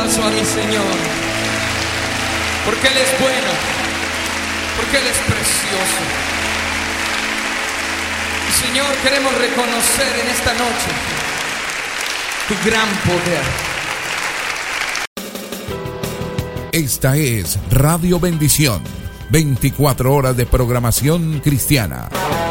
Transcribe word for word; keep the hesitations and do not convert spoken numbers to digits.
aplauso a mi Señor, porque Él es bueno, porque Él es precioso. Y Señor, queremos reconocer en esta noche tu gran poder. Esta es Radio Bendición, veinticuatro horas de programación cristiana.